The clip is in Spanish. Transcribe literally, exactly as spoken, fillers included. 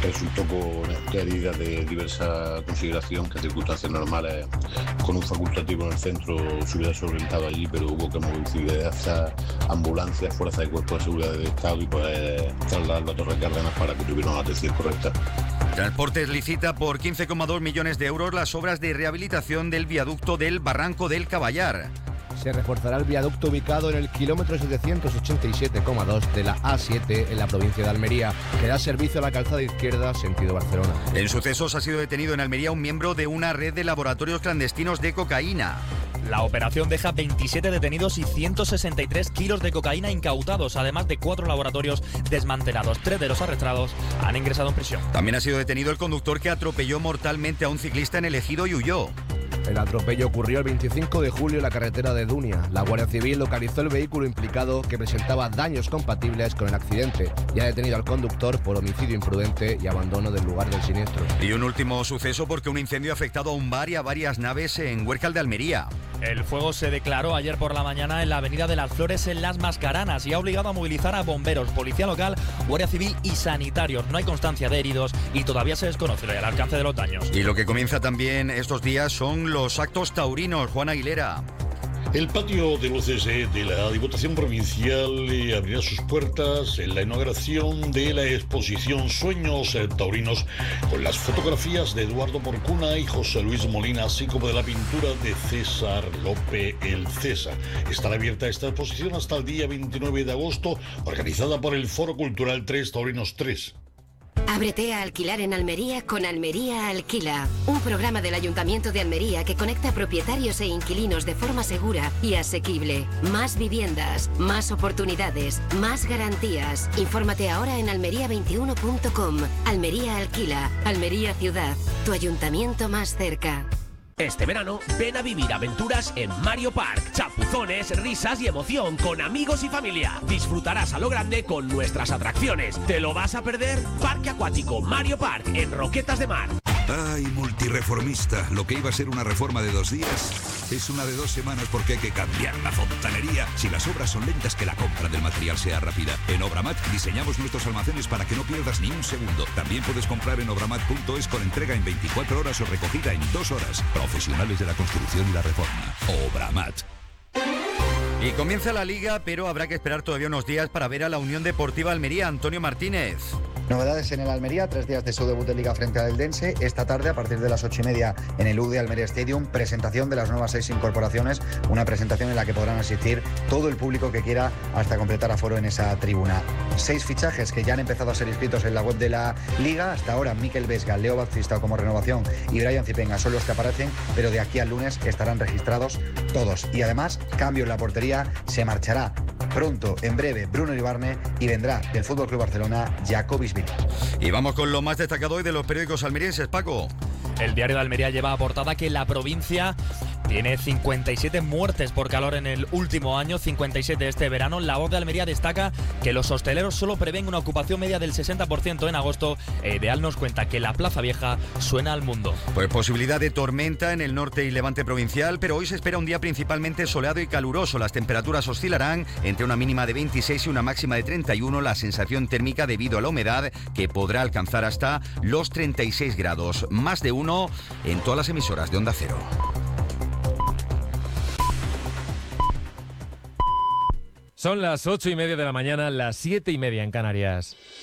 resultó con heridas de diversa consideración, que en circunstancias normales con un facultativo en el centro se hubiera solventado allí, pero hubo que movilizar hasta ambulancias, fuerzas de cuerpo de seguridad del Estado y poder trasladarlo a Torre Cárdenas para que tuviera una atención correcta. Transportes licita por quince coma dos millones de euros las obras de rehabilitación del viaducto del Barranco del Caballar. Se reforzará el viaducto ubicado en el kilómetro setecientos ochenta y siete coma dos de la A siete en la provincia de Almería, que da servicio a la calzada izquierda sentido Barcelona. En sucesos ha sido detenido en Almería un miembro de una red de laboratorios clandestinos de cocaína. La operación deja veintisiete detenidos y ciento sesenta y tres kilos de cocaína incautados, además de cuatro laboratorios desmantelados. Tres de los arrestados han ingresado en prisión. También ha sido detenido el conductor que atropelló mortalmente a un ciclista en el Ejido y huyó. El atropello ocurrió el veinticinco de julio en la carretera de Dunia. La Guardia Civil localizó el vehículo implicado, que presentaba daños compatibles con el accidente, y ha detenido al conductor por homicidio imprudente y abandono del lugar del siniestro. Y un último suceso porque un incendio ha afectado a un bar y a varias naves en Huércal de Almería. El fuego se declaró ayer por la mañana en la Avenida de las Flores en Las Mascaranas y ha obligado a movilizar a bomberos, policía local, Guardia Civil y sanitarios. No hay constancia de heridos y todavía se desconoce el alcance de los daños. Y lo que comienza también estos días son los actos taurinos. Juan Aguilera. El patio de luces de la Diputación Provincial abrirá sus puertas en la inauguración de la exposición Sueños Taurinos, con las fotografías de Eduardo Porcuna y José Luis Molina, así como de la pintura de César Lope el César. Estará abierta esta exposición hasta el día veintinueve de agosto, organizada por el Foro Cultural tres Taurinos tres. Ábrete a alquilar en Almería con Almería Alquila, un programa del Ayuntamiento de Almería que conecta propietarios e inquilinos de forma segura y asequible. Más viviendas, más oportunidades, más garantías. Infórmate ahora en almería veintiuno punto com. Almería Alquila, Almería Ciudad, tu ayuntamiento más cerca. Este verano, ven a vivir aventuras en Mario Park. Chapuzones, risas y emoción con amigos y familia. Disfrutarás a lo grande con nuestras atracciones. ¿Te lo vas a perder? Parque Acuático Mario Park en Roquetas de Mar. Ay, multireformista. Lo que iba a ser una reforma de dos días es una de dos semanas porque hay que cambiar la fontanería. Si las obras son lentas, que la compra del material sea rápida. En Obramat diseñamos nuestros almacenes para que no pierdas ni un segundo. También puedes comprar en obramat punto es con entrega en veinticuatro horas o recogida en dos horas. Profesionales de la construcción y la reforma. Obramat. Y comienza la Liga, pero habrá que esperar todavía unos días para ver a la Unión Deportiva Almería. Antonio Martínez. Novedades en el Almería, tres días de su debut de Liga frente al Eldense. Esta tarde, a partir de las ocho y media, en el U D Almería Stadium, presentación de las nuevas seis incorporaciones. Una presentación en la que podrán asistir todo el público que quiera hasta completar aforo en esa tribuna. Seis fichajes que ya han empezado a ser inscritos en la web de la Liga. Hasta ahora, Mikel Vesga, Leo Bautista como renovación y Brian Cipenga son los que aparecen, pero de aquí al lunes estarán registrados todos. Y además, cambio en la portería, se marchará pronto, en breve, Bruno Iribarne y vendrá del F C Barcelona Jacobis Vila. Y vamos con lo más destacado hoy de los periódicos almerienses, Paco. El diario de Almería lleva a portada que la provincia tiene cincuenta y siete muertes por calor en el último año, cincuenta y siete este verano. La Voz de Almería destaca que los hosteleros solo prevén una ocupación media del sesenta por ciento en agosto. Ideal nos cuenta que la Plaza Vieja suena al mundo. Pues posibilidad de tormenta en el norte y levante provincial, pero hoy se espera un día principalmente soleado y caluroso. Las temperaturas oscilarán entre una mínima de veintiséis y una máxima de treinta y uno. La sensación térmica debido a la humedad, que podrá alcanzar hasta los treinta y seis grados. Más de uno en todas las emisoras de Onda Cero. Son las ocho y media de la mañana, las siete y media en Canarias.